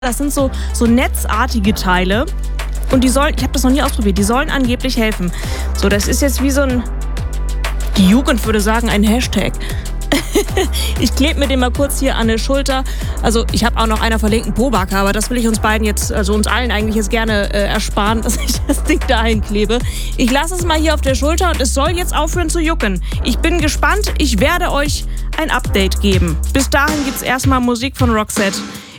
Das sind so netzartige Teile und ich habe das noch nie ausprobiert, die sollen angeblich helfen. So, das ist jetzt wie so die Jugend würde sagen, ein Hashtag. Ich klebe mir den mal kurz hier an der Schulter. Also ich habe auch noch einer verlinkten Pobacke, aber das will ich uns beiden jetzt, also uns allen eigentlich jetzt gerne ersparen, dass ich das Ding dahin klebe. Ich lasse es mal hier auf der Schulter und es soll jetzt aufhören zu jucken. Ich bin gespannt, ich werde euch ein Update geben. Bis dahin gibt's erstmal Musik von Roxette.